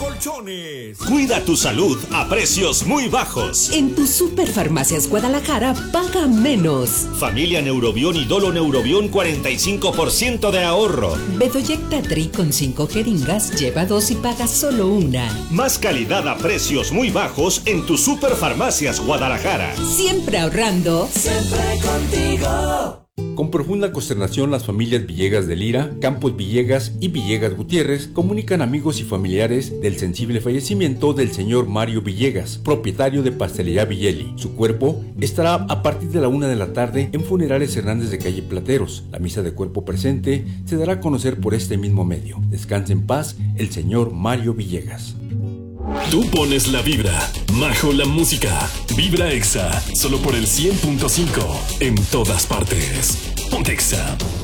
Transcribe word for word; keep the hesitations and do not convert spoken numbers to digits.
Colchones. Cuida tu salud a precios muy bajos. En tu Superfarmacias Guadalajara paga menos. Familia Neurobión y Dolo Neurobión, cuarenta y cinco por ciento de ahorro. Bedoyecta-Tri con cinco jeringas, lleva dos y paga solo una. Más calidad a precios muy bajos en tu Superfarmacias Guadalajara. Siempre ahorrando. Siempre contigo. Con profunda consternación, las familias Villegas de Lira, Campos Villegas y Villegas Gutiérrez comunican a amigos y familiares del sensible fallecimiento del señor Mario Villegas, propietario de Pastelería Villeli. Su cuerpo estará a partir de la una de la tarde en Funerales Hernández de Calle Plateros. La misa de cuerpo presente se dará a conocer por este mismo medio. Descanse en paz el señor Mario Villegas. Tú pones la vibra, Majo la música, Vibra Exa, solo por el cien punto cinco, en todas partes. Ponte Exa.